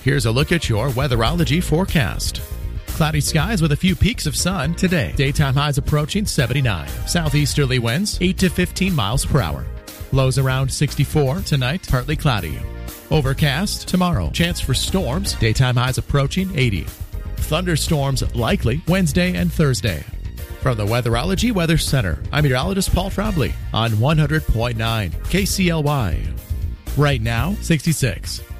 Here's a look at your weatherology forecast. Cloudy skies with a few peaks of sun today. Daytime highs approaching 79. Southeasterly winds 8 to 15 miles per hour. Lows around 64 tonight, partly cloudy. Overcast tomorrow. Chance for storms. Daytime highs approaching 80. Thunderstorms likely Wednesday and Thursday. From the Weatherology Weather Center, I'm meteorologist Paul Trombley on 100.9 KCLY. Right now, 66.